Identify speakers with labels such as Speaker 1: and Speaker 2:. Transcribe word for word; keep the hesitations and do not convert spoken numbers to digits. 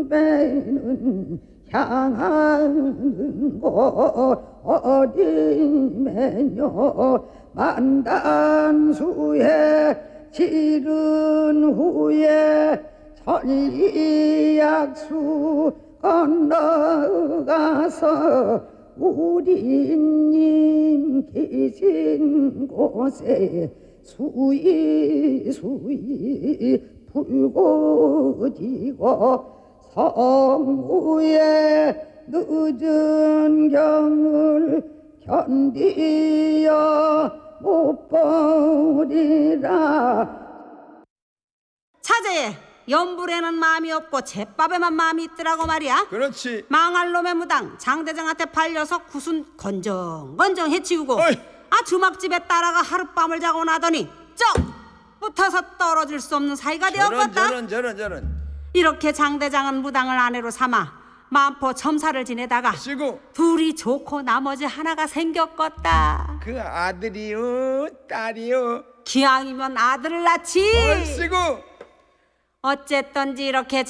Speaker 1: 배는 향하는 곳 어디매뇨 만단수에 지른 후에 천리약수 건너가서 우리님 계신 곳에 수이 수이 불고지고 성우의 늦은 경을 견디어 못 버리라.
Speaker 2: 차제에 연불에는 마음이 없고 제밥에만 마음이 있더라고 말이야.
Speaker 3: 그렇지.
Speaker 2: 망할 놈의 무당 장대장한테 팔려서 구순 건정건정 해치우고
Speaker 3: 어이.
Speaker 2: 아 주막집에 따라가 하룻밤을 자고 나더니 쩍 붙어서 떨어질 수 없는 사이가
Speaker 3: 저런
Speaker 2: 되었겠다.
Speaker 3: 저런 저런 저런.
Speaker 2: 이렇게 장대장은 무당을 아내로 삼아 마음포 첨사를 지내다가
Speaker 3: 시고
Speaker 2: 둘이 좋고 나머지 하나가 생겼겠다.
Speaker 3: 그 아들이요 딸이요.
Speaker 2: 기왕이면 아들을 낳지.
Speaker 3: 얼씨구.
Speaker 2: 어쨌든지 이렇게